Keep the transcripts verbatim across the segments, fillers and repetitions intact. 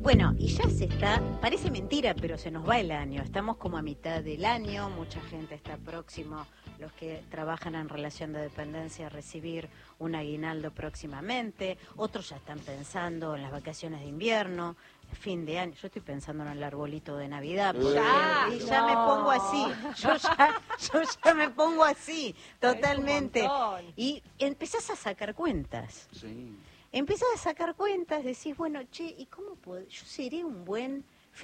Bueno, y ya se está, parece mentira, pero se nos va el año. Estamos como a mitad del año, mucha gente está próximo, los que trabajan en relación de dependencia, a recibir un aguinaldo próximamente. Otros ya están pensando en las vacaciones de invierno, fin de año. Yo estoy pensando en el arbolito de Navidad, porque Ya, y ya no. me pongo así. Yo ya, yo ya me pongo así, totalmente. Es un montón. Y empezás a sacar cuentas. Sí. Empiezas a sacar cuentas, decís, bueno, che, ¿y cómo puedo? Yo seré un buen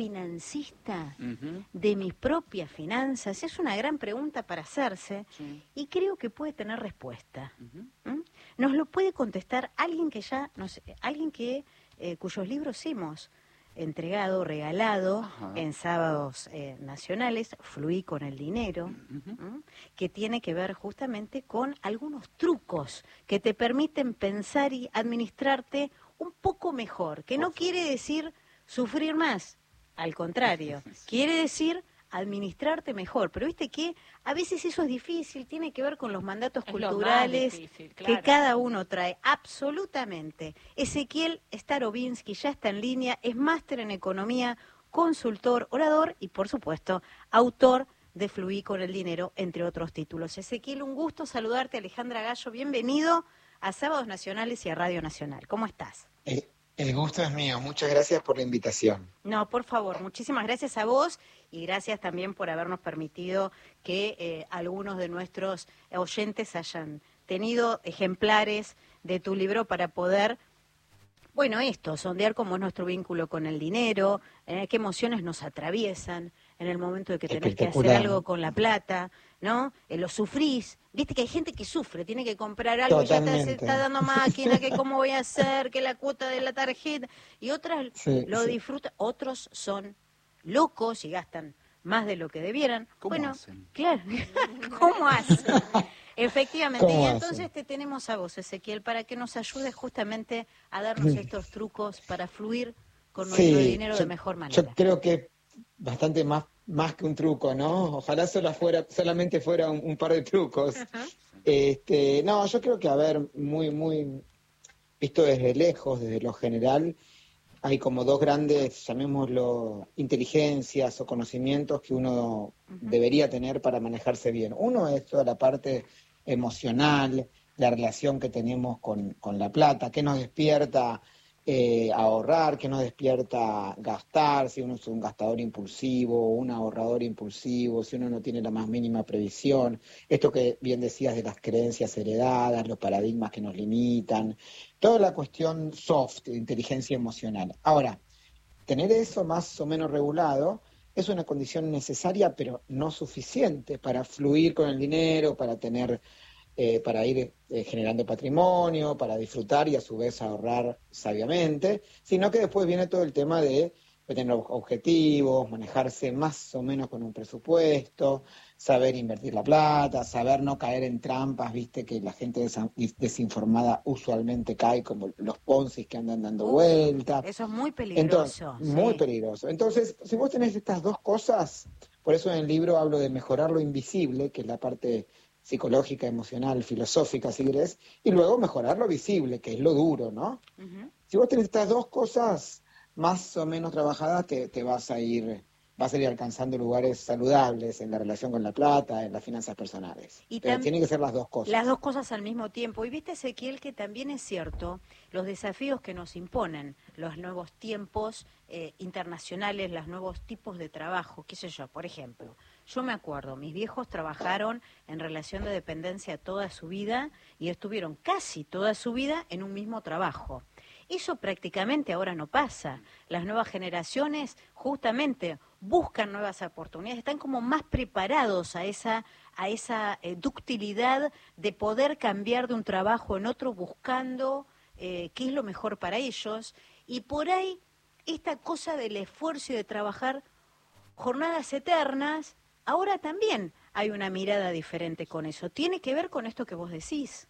financista Uh-huh. de mis propias finanzas. Es una gran pregunta para hacerse Sí. y creo que puede tener respuesta. Uh-huh. ¿Mm? Nos lo puede contestar alguien que ya, no sé, alguien que eh, cuyos libros hemos entregado, regalado Ajá. en sábados eh, nacionales, Fluí con el dinero, Uh-huh. ¿m? que tiene que ver justamente con algunos trucos que te permiten pensar y administrarte un poco mejor, que no Por quiere decir sufrir más, al contrario, quiere decir administrarte mejor, pero viste que a veces eso es difícil, tiene que ver con los mandatos Es lo más culturales difícil, que claro. cada uno trae, absolutamente. Ezequiel Starobinsky ya está en línea, es máster en economía, consultor, orador y, por supuesto, autor de Fluí con el dinero, entre otros títulos. Ezequiel, un gusto saludarte. Alejandra Gallo, bienvenido a Sábados Nacionales y a Radio Nacional. ¿Cómo estás? El, el gusto es mío, muchas gracias por la invitación. No, por favor, muchísimas gracias a vos y gracias también por habernos permitido que eh, algunos de nuestros oyentes hayan tenido ejemplares de tu libro para poder, bueno, esto, sondear cómo es nuestro vínculo con el dinero, eh, qué emociones nos atraviesan en el momento de que tenés que hacer Espectacular. algo con la plata, ¿no? Eh, lo sufrís. Viste que hay gente que sufre, tiene que comprar algo y ya te Totalmente. está dando máquina, que cómo voy a hacer, que la cuota de la tarjeta. Y otras Sí, lo sí. disfrutan, otros son locos y gastan más de lo que debieran. ¿Cómo bueno, hacen? claro, ¿cómo hacen? Efectivamente, ¿Cómo y hacen? entonces te tenemos a vos, Ezequiel, para que nos ayudes justamente a darnos estos trucos para fluir con nuestro Sí, dinero yo, de mejor yo manera. creo que bastante más, más que un truco, ¿no? Ojalá solo fuera, solamente fuera un, un par de trucos. Ajá. Este, no, yo creo que, a ver, muy, muy visto desde lejos, desde lo general, hay como dos grandes, llamémoslo, inteligencias o conocimientos que uno Ujú. debería tener para manejarse bien. Uno es toda la parte emocional, la relación que tenemos con, con la plata, que nos despierta eh, ahorrar, que nos despierta gastar, si uno es un gastador impulsivo, un ahorrador impulsivo, si uno no tiene la más mínima previsión. Esto que bien decías de las creencias heredadas, los paradigmas que nos limitan, toda la cuestión soft, de inteligencia emocional. Ahora, tener eso más o menos regulado es una condición necesaria, pero no suficiente para fluir con el dinero, para tener, eh, para ir eh, generando patrimonio, para disfrutar y a su vez ahorrar sabiamente, sino que después viene todo el tema de, de tener objetivos, manejarse más o menos con un presupuesto, saber invertir la plata, saber no caer en trampas, viste que la gente desa- desinformada usualmente cae, como los Ponzi que andan dando Uf, vueltas. eso es muy Entonces, peligroso. muy Sí. peligroso. Entonces, si vos tenés estas dos cosas, por eso en el libro hablo de mejorar lo invisible, que es la parte psicológica, emocional, filosófica, si querés, y luego mejorar lo visible, que es lo duro, ¿no? Ujú. Si vos tenés estas dos cosas más o menos trabajadas, te, te vas a ir, vas a ir alcanzando lugares saludables en la relación con la plata, en las finanzas personales. Y Pero tam- tienen que ser las dos cosas. Las dos cosas al mismo tiempo. Y viste, Ezequiel, que también es cierto los desafíos que nos imponen los nuevos tiempos eh, internacionales, los nuevos tipos de trabajo, qué sé yo. Por ejemplo, yo me acuerdo, mis viejos trabajaron en relación de dependencia toda su vida y estuvieron casi toda su vida en un mismo trabajo. Eso prácticamente ahora no pasa. Las nuevas generaciones justamente buscan nuevas oportunidades, están como más preparados a esa, a esa eh, ductilidad de poder cambiar de un trabajo en otro buscando eh, qué es lo mejor para ellos. Y por ahí esta cosa del esfuerzo y de trabajar jornadas eternas, ahora también hay una mirada diferente con eso. Tiene que ver con esto que vos decís.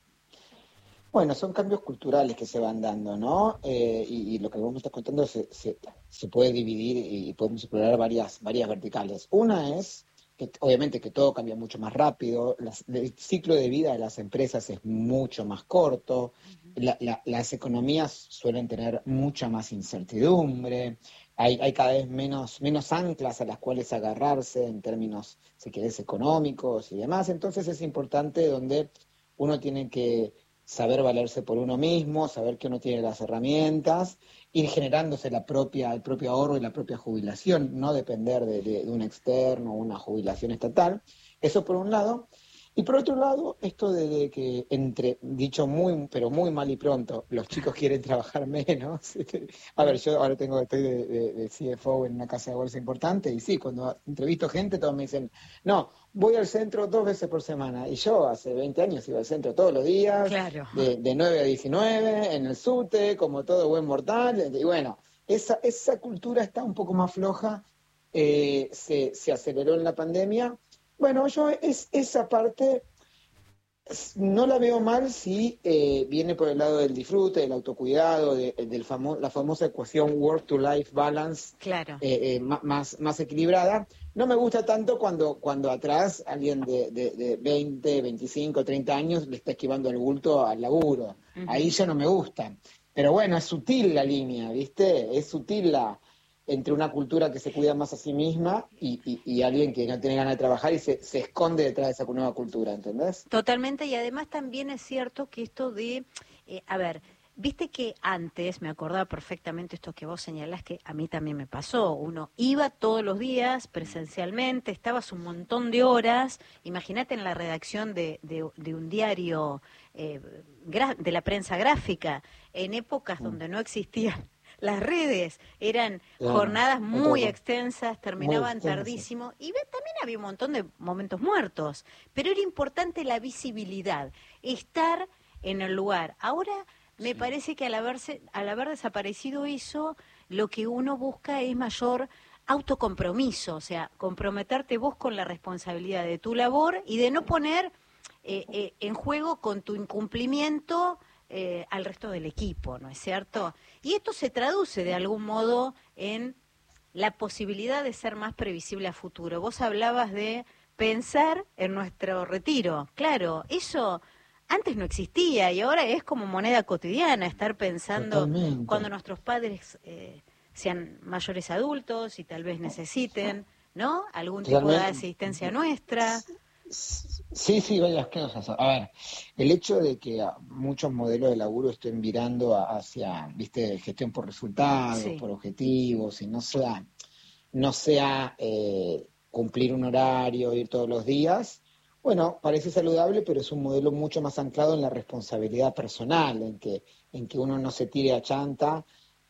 Bueno, son cambios culturales que se van dando, ¿no? Eh, y, y lo que vos me estás contando se, se, se puede dividir y, y podemos explorar varias, varias verticales. Una es que obviamente que todo cambia mucho más rápido, las- el ciclo de vida de las empresas es mucho más corto, la- la- las economías suelen tener mucha más incertidumbre, hay, hay cada vez menos, menos anclas a las cuales agarrarse en términos, si querés, económicos y demás. Entonces es importante donde uno tiene que saber valerse por uno mismo, saber que uno tiene las herramientas, ir generándose la propia, el propio ahorro y la propia jubilación, no depender de, de, de un externo o una jubilación estatal. Eso por un lado. Y por otro lado, esto de, de que, entre, dicho muy, pero muy mal y pronto, los chicos quieren trabajar menos. A ver, yo ahora tengo, estoy de, de, de C F O en una casa de bolsa importante, y sí, cuando entrevisto gente, todos me dicen, no, voy al centro dos veces por semana. Y yo hace veinte años iba al centro todos los días, Claro. de, de nueve a diecinueve, en el subte, como todo buen mortal. Y bueno, esa, esa cultura está un poco más floja, eh, se, se aceleró en la pandemia. Bueno, yo es, esa parte no la veo mal si eh, viene por el lado del disfrute, del autocuidado, de, del famo la famosa ecuación work-to-life balance, Claro. eh, eh, más, más equilibrada. No me gusta tanto cuando, cuando atrás alguien de, de, de veinte, veinticinco, treinta años le está esquivando el bulto al laburo. Uh-huh. Ahí ya no me gusta. Pero bueno, es sutil la línea, ¿viste? Es sutil la... entre una cultura que se cuida más a sí misma y, y, y alguien que no tiene ganas de trabajar y se, se esconde detrás de esa nueva cultura, ¿entendés? Totalmente, y además también es cierto que esto de, eh, a ver, viste que antes, me acordaba perfectamente esto que vos señalás, que a mí también me pasó, uno iba todos los días presencialmente, estabas un montón de horas, imagínate en la redacción de, de, de un diario eh, de la prensa gráfica, en épocas mm. donde no existían las redes, eran claro, jornadas muy extensas, terminaban muy tardísimo, y también había un montón de momentos muertos, pero era importante la visibilidad, estar en el lugar. Ahora me sí. parece que al, haberse, al haber desaparecido eso, lo que uno busca es mayor autocompromiso, o sea, comprometerte vos con la responsabilidad de tu labor y de no poner eh, eh, en juego con tu incumplimiento Eh, al resto del equipo, ¿no es cierto? Y esto se traduce de algún modo en la posibilidad de ser más previsible a futuro. Vos hablabas de pensar en nuestro retiro. Claro, eso antes no existía y ahora es como moneda cotidiana, estar pensando Totalmente. Cuando nuestros padres eh, sean mayores adultos y tal vez necesiten, ¿no? Algún tipo Realmente. de asistencia nuestra. Sí, sí, varias cosas. A ver, el hecho de que muchos modelos de laburo estén virando hacia, viste, gestión por resultados, sí. por objetivos, y no sea, no sea eh, cumplir un horario, ir todos los días, bueno, parece saludable, pero es un modelo mucho más anclado en la responsabilidad personal, en que, en que uno no se tire a chanta,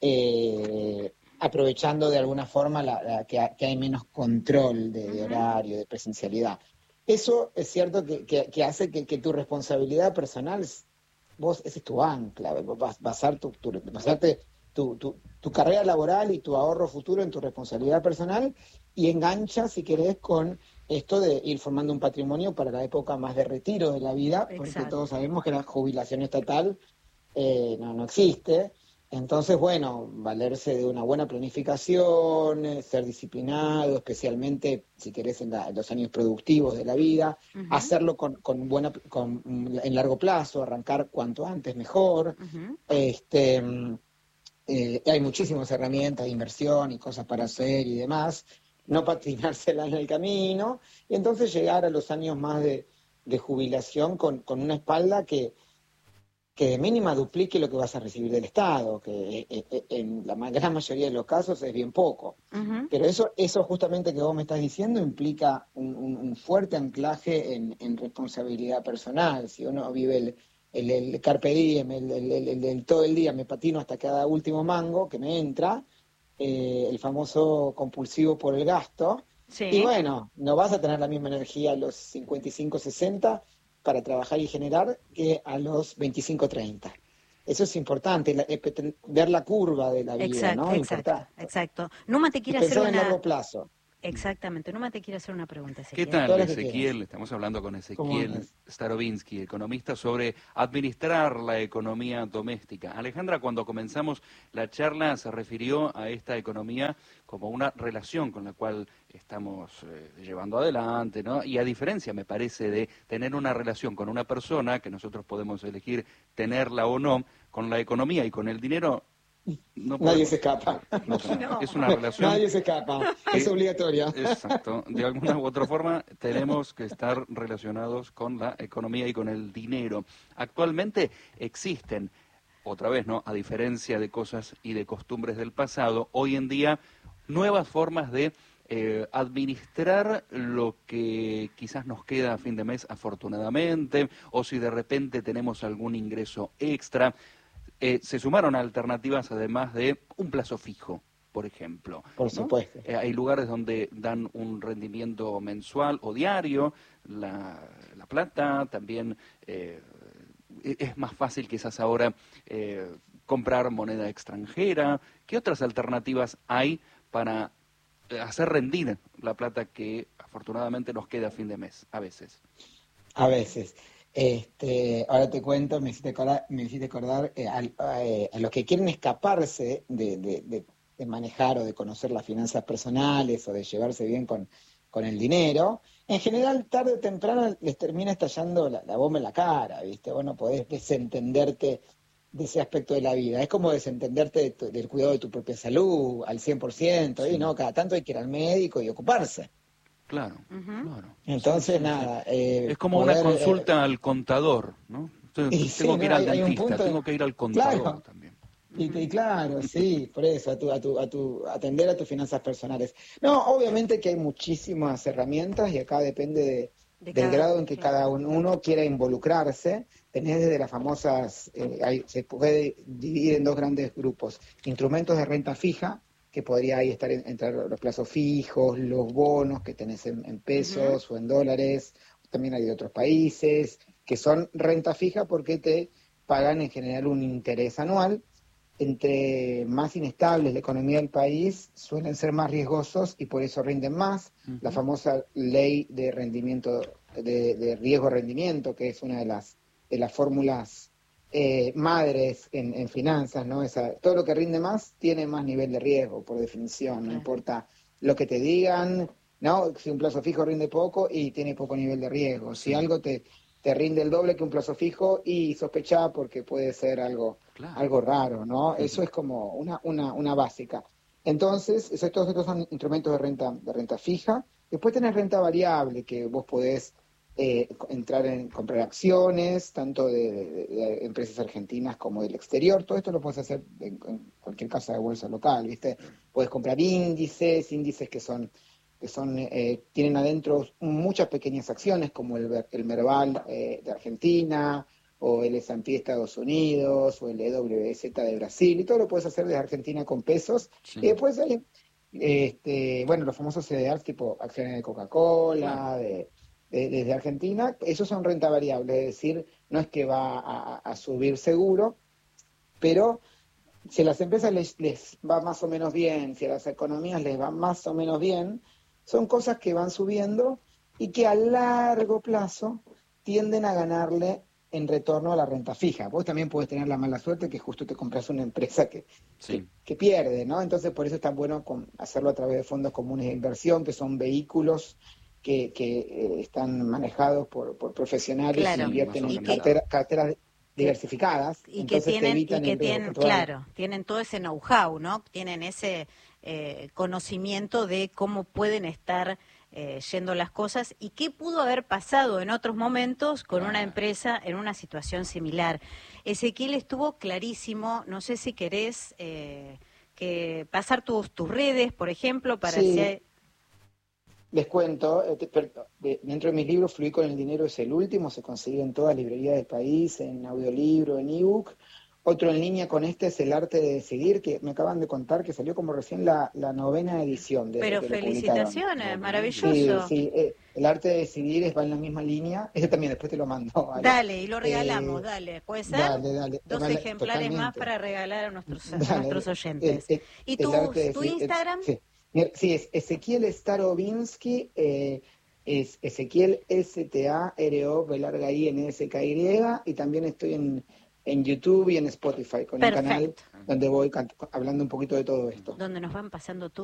eh, aprovechando de alguna forma la, la, que, que hay menos control de, de horario, de presencialidad. Eso es cierto que, que, que hace que, que tu responsabilidad personal, vos, ese es tu ancla, basar tu, tu, basarte tu, tu, tu carrera laboral y tu ahorro futuro en tu responsabilidad personal, y engancha, si querés, con esto de ir formando un patrimonio para la época más de retiro de la vida, porque Exacto. todos sabemos que la jubilación estatal eh, no, no existe. Entonces, bueno, valerse de una buena planificación, eh, ser disciplinado, especialmente, si querés, en, la, en los años productivos de la vida, uh-huh. hacerlo con, con buena, con, en largo plazo, arrancar cuanto antes mejor. Uh-huh. Este, eh, hay muchísimas herramientas de inversión y cosas para hacer y demás, no patinársela en el camino, y entonces llegar a los años más de, de jubilación con, con una espalda que que de mínima duplique lo que vas a recibir del Estado, que en la gran mayoría de los casos es bien poco. Uh-huh. Pero eso eso justamente que vos me estás diciendo implica un, un, un fuerte anclaje en, en responsabilidad personal. Si uno vive el, el, el carpe diem, el, el, el, el, el todo el día me patino hasta cada último mango que me entra, eh, el famoso compulsivo por el gasto, sí. y bueno, no vas a tener la misma energía a los cincuenta y cinco, sesenta para trabajar y generar que a los veinticinco, treinta. Eso es importante, la, eh, ver la curva de la vida, exacto, ¿no? Exacto, importante. exacto. Numa te quiere hacer una... en largo plazo. Exactamente, Numa te quiere hacer una pregunta, Ezequiel. ¿Qué tal, Ezequiel? Estamos hablando con Ezequiel Starobinsky, economista, sobre administrar la economía doméstica. Alejandra, cuando comenzamos la charla, se refirió a esta economía como una relación con la cual estamos eh, llevando adelante, ¿no? Y a diferencia, me parece, de tener una relación con una persona, que nosotros podemos elegir tenerla o no, con la economía y con el dinero, No Nadie podemos- se escapa. no tenemos. No. Es una relación. Nadie se escapa. Es que- obligatoria. Exacto. De alguna u otra forma tenemos que estar relacionados con la economía y con el dinero. Actualmente existen, otra vez, ¿no? A diferencia de cosas y de costumbres del pasado, hoy en día nuevas formas de eh, administrar lo que quizás nos queda a fin de mes afortunadamente, o si de repente tenemos algún ingreso extra. Eh, se sumaron alternativas además de un plazo fijo, por ejemplo. Por ¿no? supuesto. Eh, hay lugares donde dan un rendimiento mensual o diario, la, la plata, también eh, e- es más fácil quizás ahora eh, comprar moneda extranjera. ¿Qué otras alternativas hay para eh, hacer rendir la plata que afortunadamente nos queda a fin de mes, a veces? A veces. Este, ahora te cuento, me hiciste acordar, me hiciste acordar eh, al- a, eh, a los que quieren escaparse de, de- de- de manejar o de conocer las finanzas personales o de llevarse bien con, con el dinero. En general, tarde o temprano les termina estallando la, la bomba en la cara, ¿viste? Vos no podés desentenderte de ese aspecto de la vida. Es como desentenderte de tu- del cuidado de tu propia salud al cien por ciento, Sí. y no, cada tanto hay que ir al médico y ocuparse. Claro, Ujú. claro. Entonces, Sí, sí, sí. nada. eh, Es como una poder, eh, consulta al contador, ¿no? Entonces, Y sí, tengo que ir no, al hay, hay un dentista, punto, tengo que ir al contador claro, también. y, y claro, sí, por eso, a tu, a tu, a tu, atender a tus finanzas personales. No, obviamente que hay muchísimas herramientas y acá depende de- De del cada- grado en que claro. cada un- uno quiera involucrarse. Tenés desde las famosas, eh, hay- se puede dividir en dos grandes grupos: instrumentos de renta fija, que podría ahí estar en- entrar los plazos fijos, los bonos que tenés en, en pesos o en dólares, también hay de otros países, que son renta fija porque te pagan en general un interés anual. Entre más inestable es la economía del país, suelen ser más riesgosos y por eso rinden más. La Ujú. famosa ley de rendimiento, de, de riesgo-rendimiento, que es una de las, de las fórmulas eh, madres en, en finanzas, ¿no? Esa, todo lo que rinde más tiene más nivel de riesgo, por definición, no Claro. importa lo que te digan, ¿no? Si un plazo fijo rinde poco y tiene poco nivel de riesgo. Si Sí. algo te, te rinde el doble que un plazo fijo, y sospechá porque puede ser algo Claro. algo raro, ¿no? Ujú. Eso es como una, una, una básica. Entonces, eso- todos estos son instrumentos de renta, de renta fija. Después tenés renta variable, que vos podés eh, entrar en comprar acciones, tanto de, de- de empresas argentinas como del exterior. Todo esto lo puedes hacer en, en cualquier casa de bolsa local, ¿viste? Puedes comprar índices, índices que son que son eh, tienen adentro muchas pequeñas acciones, como el, Ver- el Merval eh, de Argentina, o el S and P de Estados Unidos, o el E W Z de Brasil, y todo lo puedes hacer desde Argentina con pesos. Sí. Y después hay, este, bueno, los famosos C D Rs tipo acciones de Coca-Cola, Claro. de, de- desde Argentina, esos son renta variable, es decir, no es que va a, a subir seguro, pero si a las empresas les, les va más o menos bien, si a las economías les va más o menos bien, son cosas que van subiendo y que a largo plazo tienden a ganarle en retorno a la renta fija. Vos también podés tener la mala suerte que justo te compras una empresa que, Sí. que, que pierde, ¿no? Entonces por eso es tan bueno con, hacerlo a través de fondos comunes de inversión, que son vehículos que, que eh, están manejados por, por profesionales Claro. que invierten más en Y que, cartera- carteras que- diversificadas, y que entonces te tienen, y evitan que el riesgo tienen, puntual. claro, tienen todo ese know-how, ¿no? Tienen ese eh, conocimiento de cómo pueden estar eh, yendo las cosas y qué pudo haber pasado en otros momentos con una Claro. empresa en una situación similar. Ezequiel, estuvo clarísimo. No sé si querés eh, que pasar tus, tus redes, por ejemplo, para Sí, si hay... les cuento, eh, te- per- de- dentro de mis libros, Fluir con el dinero es el último, se consigue en todas las librerías del país, en audiolibro, en ebook. Otro en línea con este es El arte de decidir, que me acaban de contar que salió como recién la, la novena edición desde Pero que lo publicaron. felicitaciones, No me Sí, maravilloso. sí, eh, El arte de decidir es, va en la misma línea. Ese también después te lo mando, Ale. Dale, y lo regalamos, Eh, dale. ¿Puede ser? dale, dale, Dos vale, ejemplares más totalmente. para regalar a nuestros, a Dale, nuestros el, oyentes. el- ¿Y el tu, arte de tu decir, el- Instagram? sí. Mira, sí, es Ezequiel Starobinsky, eh, es Ezequiel S T A R O B larga I N S K Y, y también estoy en, en YouTube y en Spotify con un canal Perfecto. donde voy cant- hablando un poquito de todo esto. Donde nos van pasando todo.